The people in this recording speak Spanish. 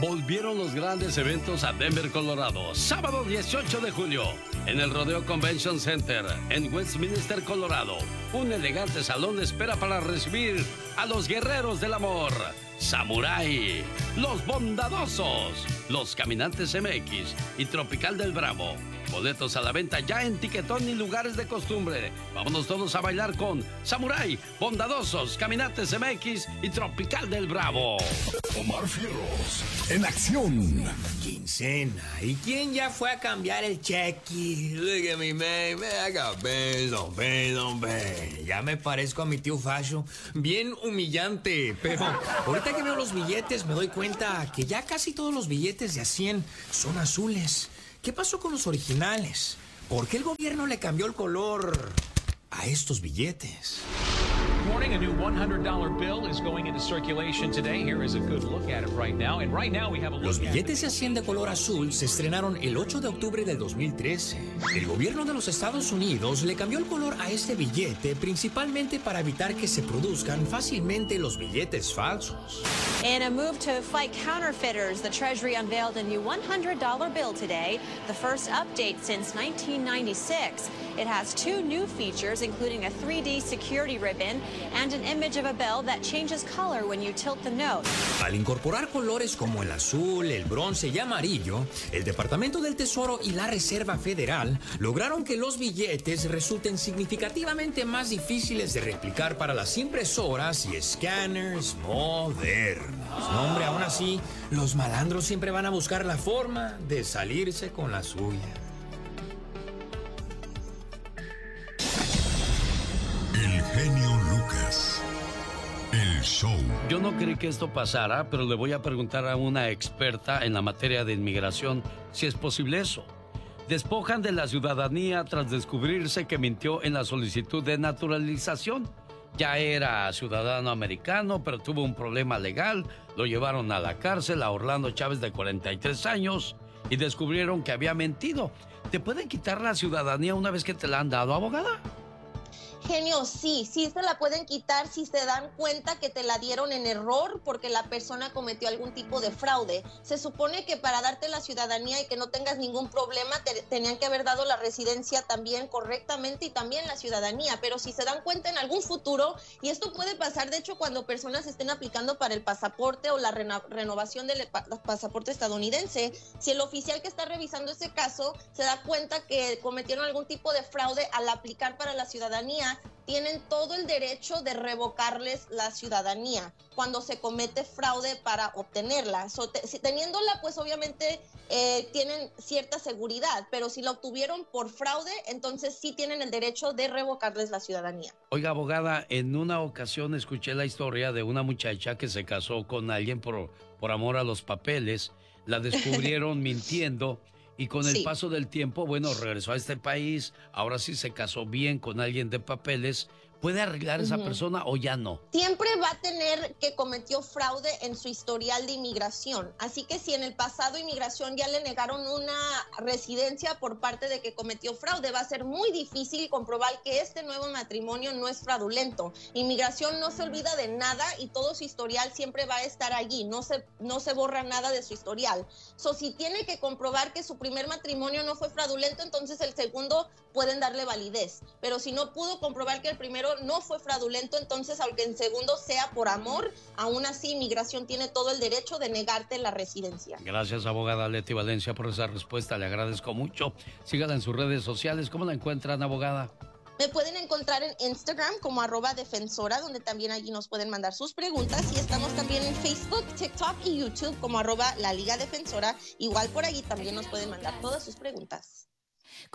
Volvieron los grandes eventos a Denver, Colorado. Sábado 18 de julio, en el Rodeo Convention Center, en Westminster, Colorado. Un elegante salón espera para recibir a los guerreros del amor. Samurai, Los Bondadosos, Los Caminantes MX y Tropical del Bravo. Boletos a la venta ya en Tiquetón y lugares de costumbre. Vámonos todos a bailar con Samurai, Bondadosos, Caminantes MX y Tropical del Bravo. Omar Fierros, en acción. Quincena. ¿Y quién ya fue a cambiar el cheque? Look at me, man. I got bills on bills. Ya me parezco a mi tío Fasho. Bien humillante. Pero ahorita que veo los billetes me doy cuenta que ya casi todos los billetes de a 100 son azules. ¿Qué pasó con los originales? ¿Por qué el gobierno le cambió el color a estos billetes? Morning, a new $100 bill is going into circulation today. Here is a good look at it right now. And right now we have a look. Los billetes de 100 de color azul se estrenaron el 8 de octubre del 2013. El gobierno de los Estados Unidos le cambió el color a este billete principalmente para evitar que se produzcan fácilmente los billetes falsos. In a move to fight counterfeiters, the Treasury unveiled a new $100 bill today, the first update since 1996. It has two new features, including a 3D security ribbon and an image of a bell that changes color when you tilt the note. Al incorporar colores como el azul, el bronce y amarillo, el Departamento del Tesoro y la Reserva Federal lograron que los billetes resulten significativamente más difíciles de replicar para las impresoras y escáneres modernos. No, hombre, aún así, los malandros siempre van a buscar la forma de salirse con la suya. El genio Lucas. El show. Yo no creí que esto pasara, pero le voy a preguntar a una experta en la materia de inmigración si es posible eso. Despojan de la ciudadanía tras descubrirse que mintió en la solicitud de naturalización. Ya era ciudadano americano, pero tuvo un problema legal. Lo llevaron a la cárcel a Orlando Chávez, de 43 años, y descubrieron que había mentido. ¿Te pueden quitar la ciudadanía una vez que te la han dado, abogada? Genio, sí se la pueden quitar si se dan cuenta que te la dieron en error porque la persona cometió algún tipo de fraude. Se supone que para darte la ciudadanía y que no tengas ningún problema, tenían que haber dado la residencia también correctamente y también la ciudadanía, pero si se dan cuenta en algún futuro, y esto puede pasar de hecho cuando personas estén aplicando para el pasaporte o la renovación del pasaporte estadounidense, si el oficial que está revisando ese caso se da cuenta que cometieron algún tipo de fraude al aplicar para la ciudadanía, tienen todo el derecho de revocarles la ciudadanía cuando se comete fraude para obtenerla. Teniéndola, pues obviamente tienen cierta seguridad, pero si la obtuvieron por fraude, entonces sí tienen el derecho de revocarles la ciudadanía. Oiga, abogada, en una ocasión escuché la historia de una muchacha que se casó con alguien por amor a los papeles. La descubrieron mintiendo. Y con el paso del tiempo, bueno, regresó a este país, ahora sí se casó bien con alguien de papeles. ¿Puede arreglar esa persona o ya no? Siempre va a tener que cometió fraude en su historial de inmigración. Así que si en el pasado inmigración ya le negaron una residencia por parte de que cometió fraude, va a ser muy difícil comprobar que este nuevo matrimonio no es fraudulento. Inmigración no se olvida de nada y todo su historial siempre va a estar allí. No se borra nada de su historial. Si tiene que comprobar que su primer matrimonio no fue fraudulento, entonces el segundo pueden darle validez. Pero si no pudo comprobar que el primero no fue fraudulento, entonces aunque el segundo sea por amor, aún así inmigración tiene todo el derecho de negarte la residencia. Gracias, abogada Leti Valencia, por esa respuesta, le agradezco mucho. Sígala en sus redes sociales. ¿Cómo la encuentran, abogada? Me pueden encontrar en Instagram como @defensora, donde también allí nos pueden mandar sus preguntas, y estamos también en Facebook, TikTok y YouTube como @la Liga Defensora. Igual por allí también nos pueden mandar todas sus preguntas.